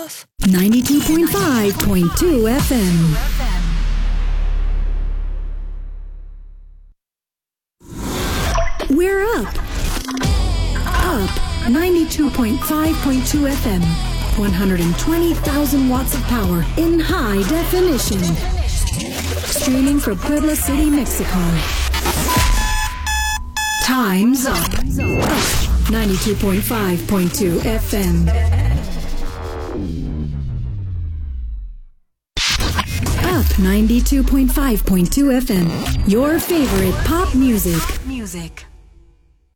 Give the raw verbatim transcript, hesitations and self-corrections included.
off. ninety-two point five point two F M. We're up. Up ninety-two point five point two F M. one hundred twenty thousand watts of power in high definition. Streaming from Puebla City, Mexico. Time's up. Up ninety-two point five point two F M. Up ninety-two point five point two F M. Your favorite pop music. Music.